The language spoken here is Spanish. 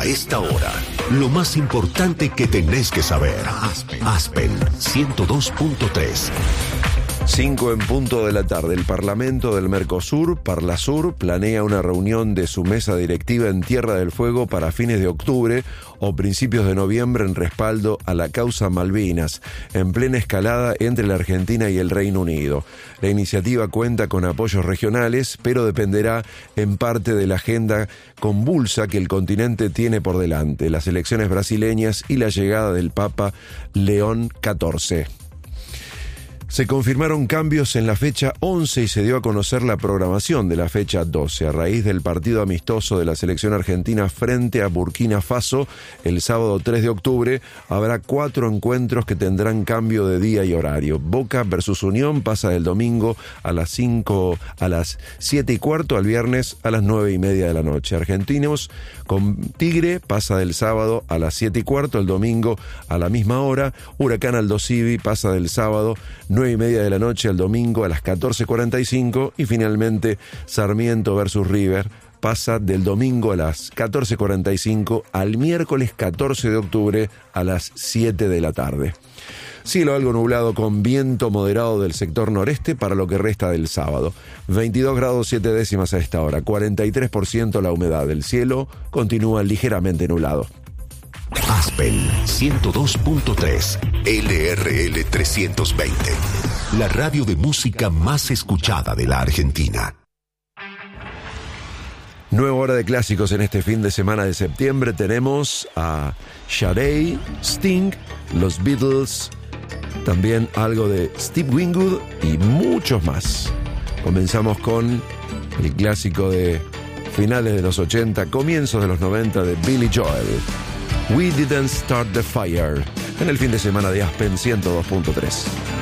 A esta hora, lo más importante que tenés que saber. Aspen 102.3. 5 en punto de la tarde. El Parlamento del Mercosur, Parlasur, planea una reunión de su mesa directiva en Tierra del Fuego para fines de octubre o principios de noviembre en respaldo a la causa Malvinas, en plena escalada entre la Argentina y el Reino Unido. La iniciativa cuenta con apoyos regionales, pero dependerá en parte de la agenda convulsa que el continente tiene por delante, las elecciones brasileñas y la llegada del Papa León XIV. Se confirmaron cambios en la fecha 11 y se dio a conocer la programación de la fecha 12. A raíz del partido amistoso de la selección argentina frente a Burkina Faso, el sábado 3 de octubre, habrá 4 encuentros que tendrán cambio de día y horario. Boca versus Unión pasa del domingo a las 7:15 al viernes a las 9:30 de la noche. Argentinos con Tigre pasa del sábado a las 7:15 al domingo a la misma hora. Huracán Aldosivi pasa del sábado 9:30 de la noche al domingo a las 14:45 y finalmente Sarmiento versus River pasa del domingo a las 14:45 al miércoles 14 de octubre a las 7 de la tarde. Cielo algo nublado con viento moderado del sector noreste para lo que resta del sábado. 22 grados 7 décimas a esta hora, 43% la humedad. El cielo continúa ligeramente nublado. Aspen 102.3 LRL 320. La radio de música más escuchada de la Argentina. Nueva hora de clásicos en este fin de semana de septiembre. Tenemos a Sade, Sting, los Beatles, también algo de Steve Winwood y muchos más. Comenzamos con el clásico de finales de los 80, comienzos de los 90 de Billy Joel. We Didn't Start the Fire, en el fin de semana de Aspen 102.3.